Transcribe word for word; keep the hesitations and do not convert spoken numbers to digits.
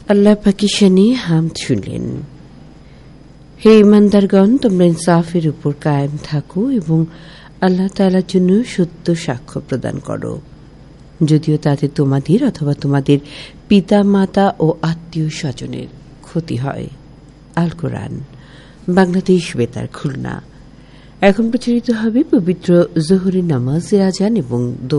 আল্লাহ পাকিশানি হামদ শুনলেন। হে ইমানদারগণ, তোমরা ইনসাফের উপর কায়েম থাকো এবং আল্লাহ তাআলার জন্য সত্য সাক্ষ্য প্রদান করো, যদিও তাতে তোমাদের অথবা তোমাদের পিতা মাতা ও আত্মীয় স্বজনের ক্ষতি হয়। আল কোরআন, বাংলাদেশ বেতার, খুলনা। এখন প্রচারিত হবে পবিত্র জোহরের নামাজের আজান এবং